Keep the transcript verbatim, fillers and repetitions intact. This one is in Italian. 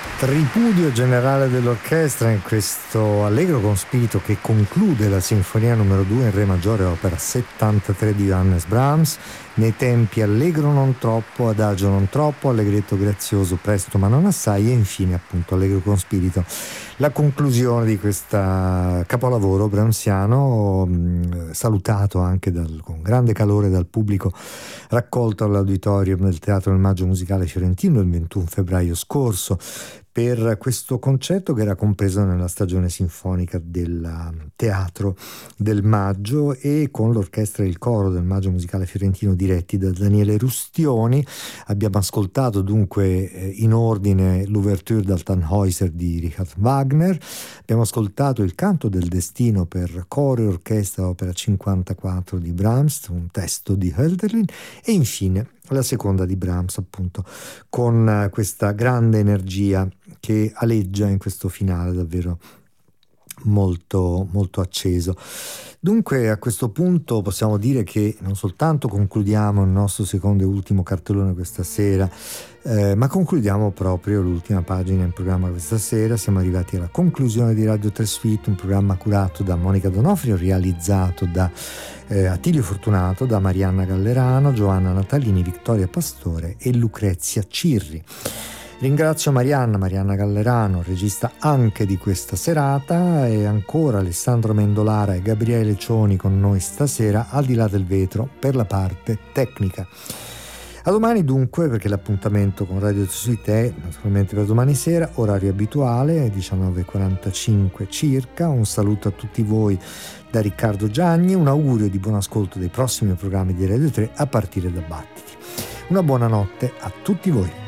Tripudio generale dell'orchestra in questo allegro con spirito che conclude la sinfonia numero due in re maggiore, opera settantatré di Johannes Brahms, nei tempi allegro non troppo, adagio non troppo, allegretto grazioso, presto ma non assai, e infine appunto allegro con spirito. La conclusione di questo capolavoro brahmsiano, mh, salutato anche dal, con grande calore dal pubblico raccolto all'auditorium del Teatro del Maggio Musicale Fiorentino il ventuno febbraio scorso, per questo concerto che era compreso nella stagione sinfonica del Teatro del Maggio, e con l'orchestra e il coro del Maggio Musicale Fiorentino diretti da Daniele Rustioni. Abbiamo ascoltato dunque eh, in ordine l'ouverture dal Tannhäuser di Richard Wagner, abbiamo ascoltato il Canto del Destino per coro e orchestra, opera cinquantaquattro di Brahms, un testo di Hölderlin, e infine la seconda di Brahms, appunto, con questa grande energia che aleggia in questo finale davvero molto molto acceso. Dunque a questo punto possiamo dire che non soltanto concludiamo il nostro secondo e ultimo cartellone questa sera, eh, ma concludiamo proprio l'ultima pagina in programma questa sera. Siamo arrivati alla conclusione di Radio tre Suite, un programma curato da Monica Donofrio, realizzato da eh, Attilio Fortunato, da Marianna Gallerano, Giovanna Natalini, Vittoria Pastore e Lucrezia Cirri. Ringrazio Marianna, Marianna Gallerano, regista anche di questa serata, e ancora Alessandro Mendolara e Gabriele Cioni con noi stasera al di là del vetro per la parte tecnica. A domani dunque, perché l'appuntamento con Radio tre Suite è naturalmente per domani sera, orario abituale, diciannove e quarantacinque circa. Un saluto a tutti voi da Riccardo Gianni, un augurio di buon ascolto dei prossimi programmi di Radio tre a partire da Battiti. Una buona notte a tutti voi.